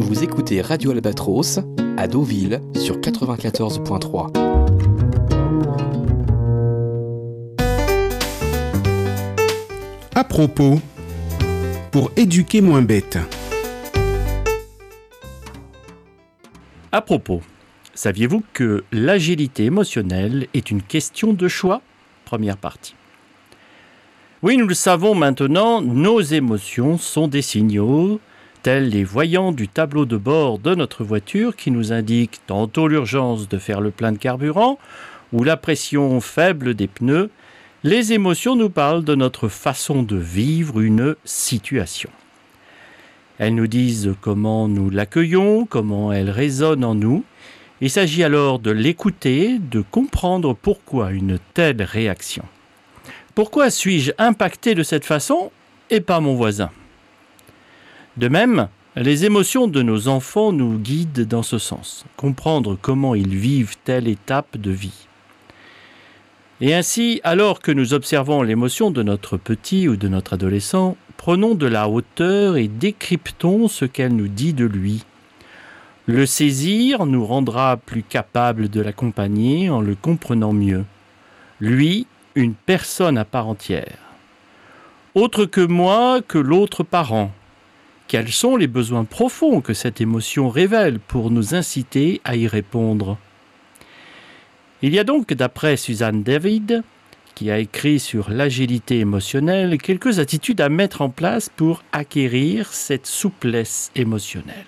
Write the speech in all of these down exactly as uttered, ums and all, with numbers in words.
Vous écoutez Radio Albatros à Deauville sur quatre-vingt-quatorze point trois. À propos, pour éduquer moins bête. À propos, saviez-vous que l'agilité émotionnelle est une question de choix ? Première partie. Oui, nous le savons maintenant, nos émotions sont des signaux, tels les voyants du tableau de bord de notre voiture qui nous indiquent tantôt l'urgence de faire le plein de carburant ou la pression faible des pneus. Les émotions nous parlent de notre façon de vivre une situation. Elles nous disent comment nous l'accueillons, comment elle résonne en nous. Il s'agit alors de l'écouter, de comprendre pourquoi une telle réaction. Pourquoi suis-je impacté de cette façon et pas mon voisin ? De même, les émotions de nos enfants nous guident dans ce sens, comprendre comment ils vivent telle étape de vie. Et ainsi, alors que nous observons l'émotion de notre petit ou de notre adolescent, prenons de la hauteur et décryptons ce qu'elle nous dit de lui. Le saisir nous rendra plus capables de l'accompagner en le comprenant mieux. Lui, une personne à part entière. Autre que moi, que l'autre parent. Quels sont les besoins profonds que cette émotion révèle pour nous inciter à y répondre ? Il y a donc, d'après Suzanne David, qui a écrit sur l'agilité émotionnelle, quelques attitudes à mettre en place pour acquérir cette souplesse émotionnelle.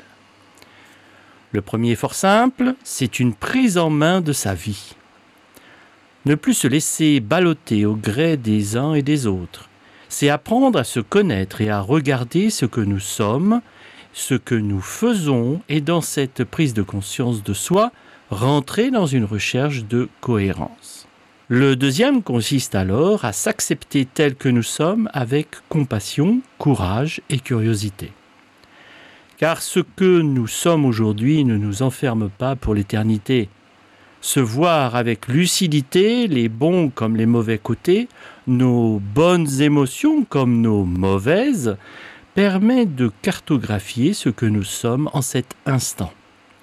Le premier est fort simple, c'est une prise en main de sa vie. Ne plus se laisser balloter au gré des uns et des autres. C'est apprendre à se connaître et à regarder ce que nous sommes, ce que nous faisons, et dans cette prise de conscience de soi, rentrer dans une recherche de cohérence. Le deuxième consiste alors à s'accepter tel que nous sommes avec compassion, courage et curiosité. Car ce que nous sommes aujourd'hui ne nous enferme pas pour l'éternité. Se voir avec lucidité, les bons comme les mauvais côtés, nos bonnes émotions comme nos mauvaises, permet de cartographier ce que nous sommes en cet instant.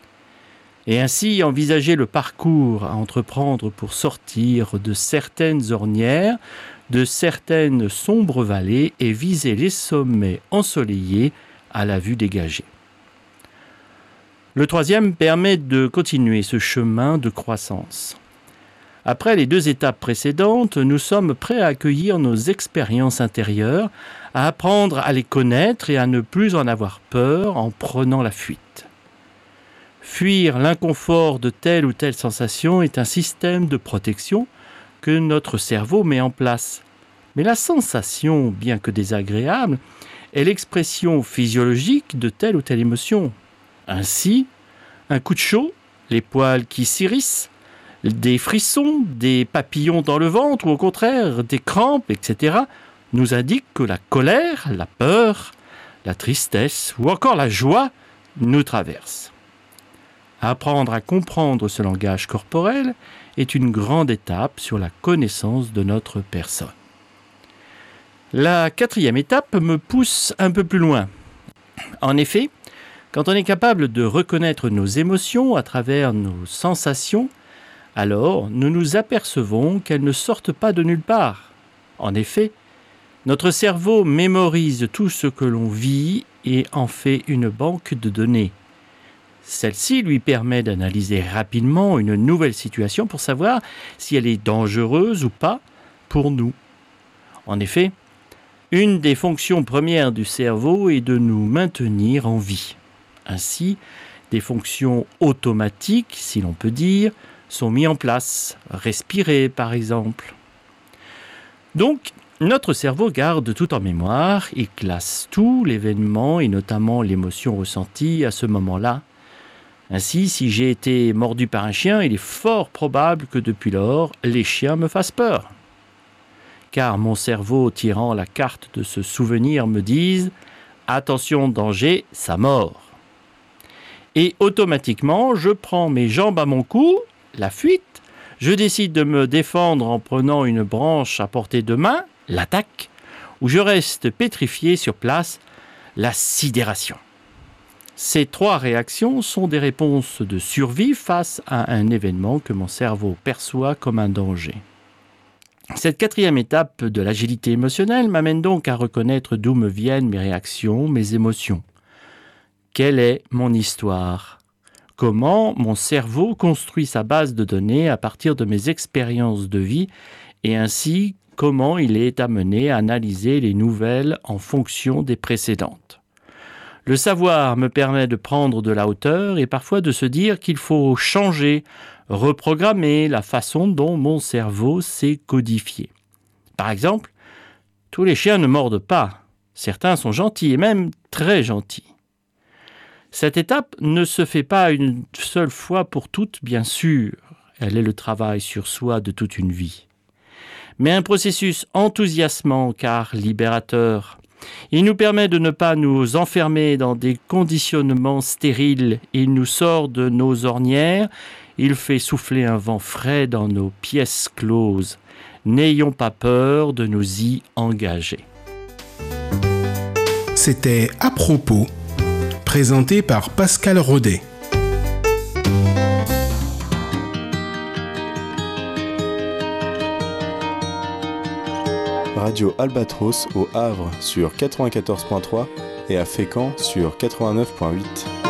Et ainsi envisager le parcours à entreprendre pour sortir de certaines ornières, de certaines sombres vallées et viser les sommets ensoleillés à la vue dégagée. Le troisième permet de continuer ce chemin de croissance. Après les deux étapes précédentes, nous sommes prêts à accueillir nos expériences intérieures, à apprendre à les connaître et à ne plus en avoir peur en prenant la fuite. Fuir l'inconfort de telle ou telle sensation est un système de protection que notre cerveau met en place. Mais la sensation, bien que désagréable, est l'expression physiologique de telle ou telle émotion. Ainsi, un coup de chaud, les poils qui s'hérissent, des frissons, des papillons dans le ventre ou au contraire des crampes, et cetera, nous indiquent que la colère, la peur, la tristesse ou encore la joie nous traversent. Apprendre à comprendre ce langage corporel est une grande étape sur la connaissance de notre personne. La quatrième étape me pousse un peu plus loin. En effet, quand on est capable de reconnaître nos émotions à travers nos sensations, alors nous nous apercevons qu'elles ne sortent pas de nulle part. En effet, notre cerveau mémorise tout ce que l'on vit et en fait une banque de données. Celle-ci lui permet d'analyser rapidement une nouvelle situation pour savoir si elle est dangereuse ou pas pour nous. En effet, une des fonctions premières du cerveau est de nous maintenir en vie. Ainsi, des fonctions automatiques, si l'on peut dire, sont mises en place. Respirer, par exemple. Donc, notre cerveau garde tout en mémoire et classe tout l'événement et notamment l'émotion ressentie à ce moment-là. Ainsi, si j'ai été mordu par un chien, il est fort probable que depuis lors, les chiens me fassent peur. Car mon cerveau, tirant la carte de ce souvenir, me dise « Attention, danger, ça mord ». Et automatiquement, je prends mes jambes à mon cou, la fuite, je décide de me défendre en prenant une branche à portée de main, l'attaque, ou je reste pétrifié sur place, la sidération. Ces trois réactions sont des réponses de survie face à un événement que mon cerveau perçoit comme un danger. Cette quatrième étape de l'agilité émotionnelle m'amène donc à reconnaître d'où me viennent mes réactions, mes émotions. Quelle est mon histoire ? Comment mon cerveau construit sa base de données à partir de mes expériences de vie et ainsi comment il est amené à analyser les nouvelles en fonction des précédentes. Le savoir me permet de prendre de la hauteur et parfois de se dire qu'il faut changer, reprogrammer la façon dont mon cerveau s'est codifié. Par exemple, tous les chiens ne mordent pas. Certains sont gentils et même très gentils. Cette étape ne se fait pas une seule fois pour toutes, bien sûr. Elle est le travail sur soi de toute une vie. Mais un processus enthousiasmant car libérateur. Il nous permet de ne pas nous enfermer dans des conditionnements stériles. Il nous sort de nos ornières. Il fait souffler un vent frais dans nos pièces closes. N'ayons pas peur de nous y engager. C'était À propos, présenté par Pascal Rodet. Radio Albatros au Havre sur quatre-vingt-quatorze point trois et à Fécamp sur quatre-vingt-neuf point huit.